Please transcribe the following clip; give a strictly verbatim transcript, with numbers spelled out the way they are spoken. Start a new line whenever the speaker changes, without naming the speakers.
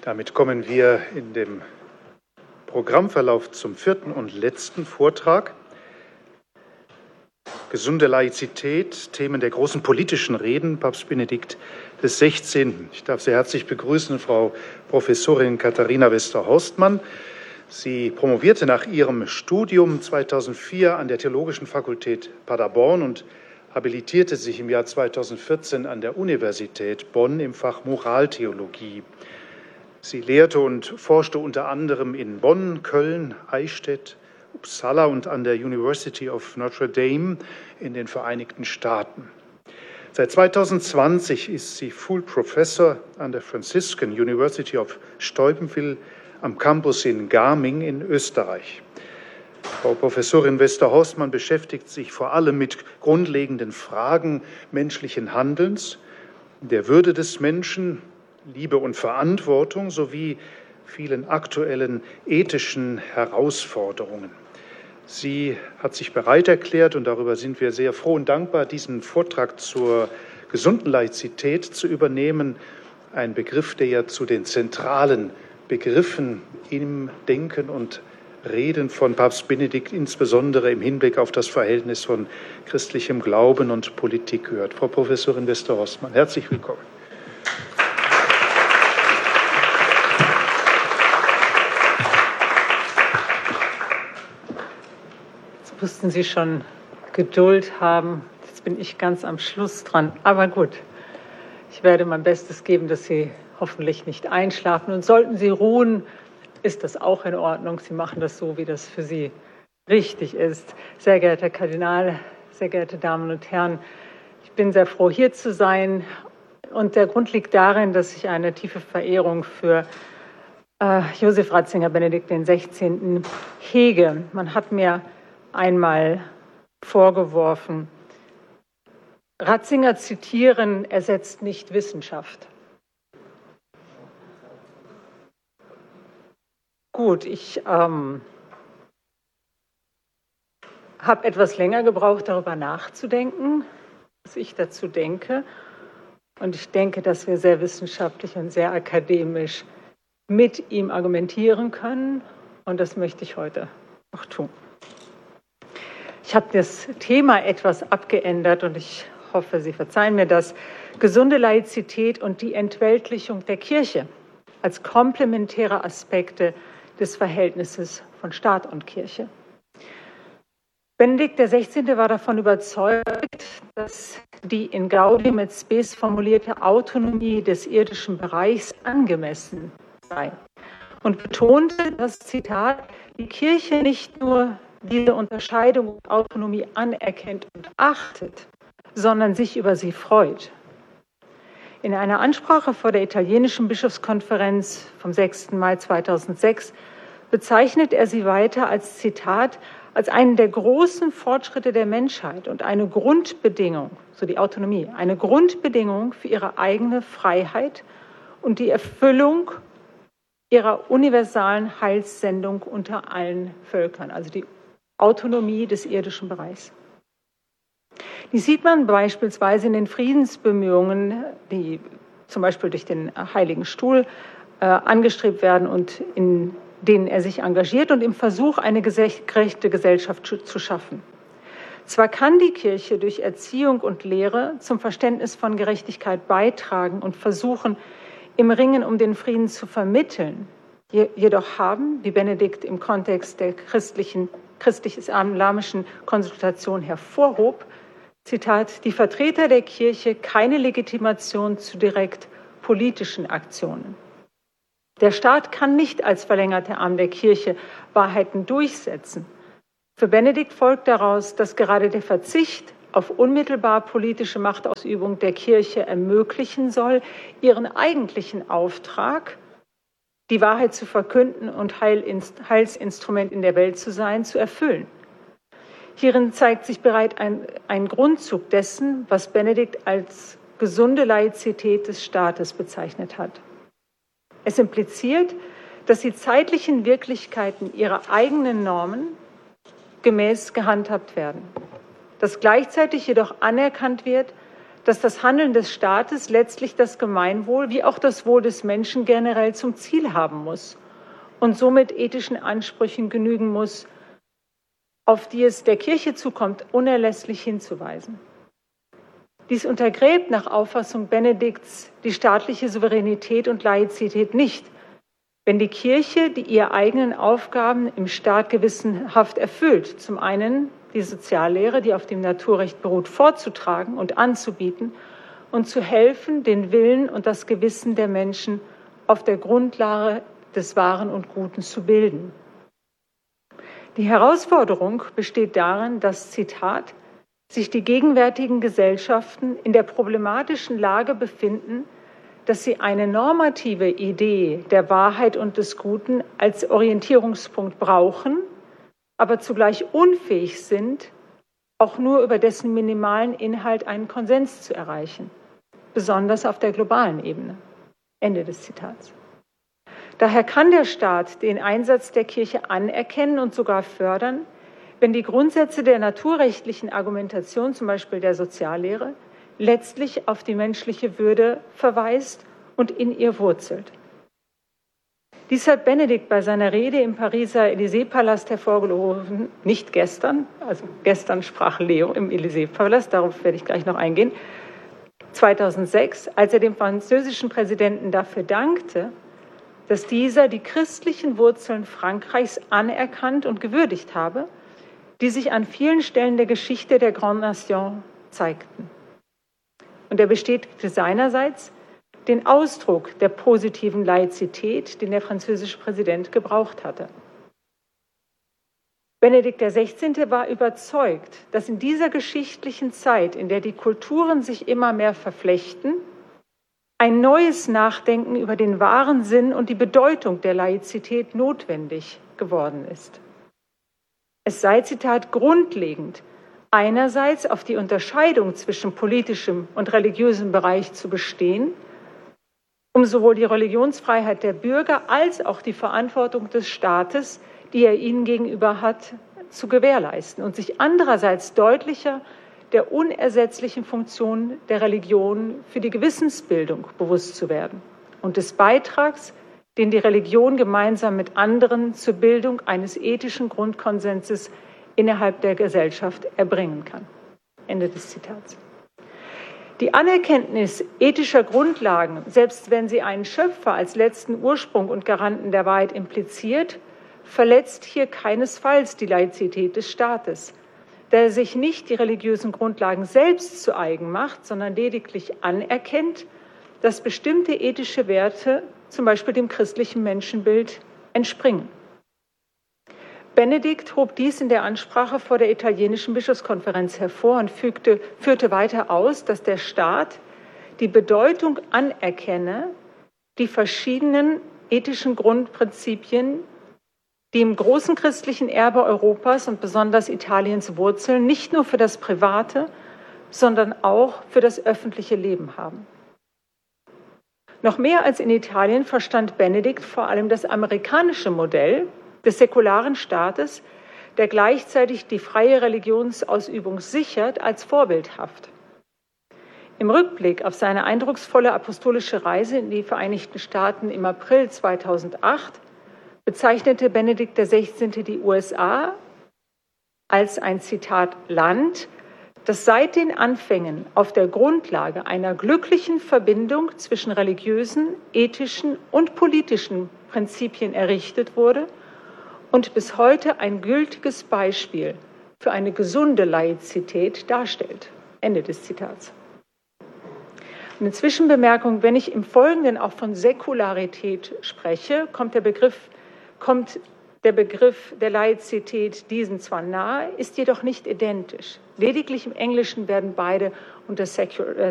Damit kommen wir in dem Programmverlauf zum vierten und letzten Vortrag. Gesunde Laizität, Themen der großen politischen Reden, Papst Benedikt des Sechzehnten. Ich darf sehr herzlich begrüßen Frau Professorin Katharina Wester-Horstmann. Sie promovierte nach ihrem Studium zweitausendvier an der Theologischen Fakultät Paderborn und habilitierte sich im Jahr zweitausendvierzehn an der Universität Bonn im Fach Moraltheologie. Sie lehrte und forschte unter anderem in Bonn, Köln, Eichstätt, Uppsala und an der University of Notre Dame in den Vereinigten Staaten. Seit zweitausendzwanzig ist sie Full Professor an der Franciscan University of Steubenville am Campus in Gaming in Österreich. Frau Professorin Wester-Horstmann beschäftigt sich vor allem mit grundlegenden Fragen menschlichen Handelns, der Würde des Menschen, Liebe und Verantwortung sowie vielen aktuellen ethischen Herausforderungen. Sie hat sich bereit erklärt, und darüber sind wir sehr froh und dankbar, diesen Vortrag zur gesunden Laizität zu übernehmen. Ein Begriff, der ja zu den zentralen Begriffen im Denken und Reden von Papst Benedikt, insbesondere im Hinblick auf das Verhältnis von christlichem Glauben und Politik gehört. Frau Professorin Wester-Horstmann, herzlich willkommen.
Jetzt mussten Sie schon Geduld haben. Jetzt bin ich ganz am Schluss dran. Aber gut, ich werde mein Bestes geben, dass Sie hoffentlich nicht einschlafen. Und sollten Sie ruhen, ist das auch in Ordnung. Sie machen das so, wie das für Sie richtig ist. Sehr geehrter Herr Kardinal, sehr geehrte Damen und Herren, ich bin sehr froh, hier zu sein. Und der Grund liegt darin, dass ich eine tiefe Verehrung für äh, Josef Ratzinger, Benedikt den Sechzehnten, hege. Man hat mir einmal vorgeworfen, Ratzinger zitieren ersetzt nicht Wissenschaft. Gut, ich ähm, habe etwas länger gebraucht, darüber nachzudenken, was ich dazu denke. Und ich denke, dass wir sehr wissenschaftlich und sehr akademisch mit ihm argumentieren können. Und das möchte ich heute auch tun. Ich habe das Thema etwas abgeändert und ich hoffe, Sie verzeihen mir das. Gesunde Laizität und die Entweltlichung der Kirche als komplementäre Aspekte des Verhältnisses von Staat und Kirche. Benedikt der Sechzehnte war davon überzeugt, dass die in Gaudium et Spes formulierte Autonomie des irdischen Bereichs angemessen sei und betonte, dass, Zitat, die Kirche nicht nur diese Unterscheidung und Autonomie anerkennt und achtet, sondern sich über sie freut. In einer Ansprache vor der italienischen Bischofskonferenz vom sechsten Mai zweitausendsechs bezeichnet er sie weiter als, Zitat, als einen der großen Fortschritte der Menschheit und eine Grundbedingung, so die Autonomie, eine Grundbedingung für ihre eigene Freiheit und die Erfüllung ihrer universalen Heilssendung unter allen Völkern, also die Autonomie des irdischen Bereichs. Die sieht man beispielsweise in den Friedensbemühungen, die zum Beispiel durch den Heiligen Stuhl äh, angestrebt werden und in denen er sich engagiert und im Versuch, eine gerechte Gesellschaft zu schaffen. Zwar kann die Kirche durch Erziehung und Lehre zum Verständnis von Gerechtigkeit beitragen und versuchen, im Ringen um den Frieden zu vermitteln, jedoch haben, wie Benedikt im Kontext der christlichen, christlich-islamischen Konsultation hervorhob, Zitat, die Vertreter der Kirche keine Legitimation zu direkt politischen Aktionen. Der Staat kann nicht als verlängerter Arm der Kirche Wahrheiten durchsetzen. Für Benedikt folgt daraus, dass gerade der Verzicht auf unmittelbar politische Machtausübung der Kirche ermöglichen soll, ihren eigentlichen Auftrag, die Wahrheit zu verkünden und Heilsinstrument in der Welt zu sein, zu erfüllen. Hierin zeigt sich bereits ein, ein Grundzug dessen, was Benedikt als gesunde Laizität des Staates bezeichnet hat. Es impliziert, dass die zeitlichen Wirklichkeiten ihrer eigenen Normen gemäß gehandhabt werden, dass gleichzeitig jedoch anerkannt wird, dass das Handeln des Staates letztlich das Gemeinwohl wie auch das Wohl des Menschen generell zum Ziel haben muss und somit ethischen Ansprüchen genügen muss, auf die es der Kirche zukommt, unerlässlich hinzuweisen. Dies untergräbt nach Auffassung Benedikts die staatliche Souveränität und Laizität nicht, wenn die Kirche die ihr eigenen Aufgaben im Staat gewissenhaft erfüllt, zum einen die Soziallehre, die auf dem Naturrecht beruht, vorzutragen und anzubieten und zu helfen, den Willen und das Gewissen der Menschen auf der Grundlage des Wahren und Guten zu bilden. Die Herausforderung besteht darin, dass, Zitat, sich die gegenwärtigen Gesellschaften in der problematischen Lage befinden, dass sie eine normative Idee der Wahrheit und des Guten als Orientierungspunkt brauchen, aber zugleich unfähig sind, auch nur über dessen minimalen Inhalt einen Konsens zu erreichen, besonders auf der globalen Ebene. Ende des Zitats. Daher kann der Staat den Einsatz der Kirche anerkennen und sogar fördern, wenn die Grundsätze der naturrechtlichen Argumentation, zum Beispiel der Soziallehre, letztlich auf die menschliche Würde verweist und in ihr wurzelt. Dies hat Benedikt bei seiner Rede im Pariser Élysée-Palast hervorgehoben, nicht gestern, also gestern sprach Leo im Élysée-Palast, darauf werde ich gleich noch eingehen, zweitausendsechs, als er dem französischen Präsidenten dafür dankte, dass dieser die christlichen Wurzeln Frankreichs anerkannt und gewürdigt habe, die sich an vielen Stellen der Geschichte der Grande Nation zeigten. Und er bestätigte seinerseits den Ausdruck der positiven Laizität, den der französische Präsident gebraucht hatte. Benedikt der Sechzehnte war überzeugt, dass in dieser geschichtlichen Zeit, in der die Kulturen sich immer mehr verflechten, ein neues Nachdenken über den wahren Sinn und die Bedeutung der Laizität notwendig geworden ist. Es sei, Zitat, grundlegend, einerseits auf die Unterscheidung zwischen politischem und religiösem Bereich zu bestehen, um sowohl die Religionsfreiheit der Bürger als auch die Verantwortung des Staates, die er ihnen gegenüber hat, zu gewährleisten und sich andererseits deutlicher der unersetzlichen Funktion der Religion für die Gewissensbildung bewusst zu werden und des Beitrags, den die Religion gemeinsam mit anderen zur Bildung eines ethischen Grundkonsenses innerhalb der Gesellschaft erbringen kann. Ende des Zitats. Die Anerkenntnis ethischer Grundlagen, selbst wenn sie einen Schöpfer als letzten Ursprung und Garanten der Wahrheit impliziert, verletzt hier keinesfalls die Laizität des Staates, da er sich nicht die religiösen Grundlagen selbst zu eigen macht, sondern lediglich anerkennt, dass bestimmte ethische Werte, zum Beispiel dem christlichen Menschenbild, entspringen. Benedikt hob dies in der Ansprache vor der italienischen Bischofskonferenz hervor und fügte, führte weiter aus, dass der Staat die Bedeutung anerkenne, die verschiedenen ethischen Grundprinzipien, die im großen christlichen Erbe Europas und besonders Italiens Wurzeln, nicht nur für das private, sondern auch für das öffentliche Leben haben. Noch mehr als in Italien verstand Benedikt vor allem das amerikanische Modell des säkularen Staates, der gleichzeitig die freie Religionsausübung sichert, als vorbildhaft. Im Rückblick auf seine eindrucksvolle apostolische Reise in die Vereinigten Staaten im April zweitausendacht bezeichnete Benedikt der Sechzehnte die U S A als ein, Zitat, Land, das seit den Anfängen auf der Grundlage einer glücklichen Verbindung zwischen religiösen, ethischen und politischen Prinzipien errichtet wurde und bis heute ein gültiges Beispiel für eine gesunde Laizität darstellt. Ende des Zitats. Eine Zwischenbemerkung: Wenn ich im Folgenden auch von Säkularität spreche, kommt der Begriff, kommt der Begriff der Laizität diesen zwar nahe, ist jedoch nicht identisch. Lediglich im Englischen werden beide unter Secular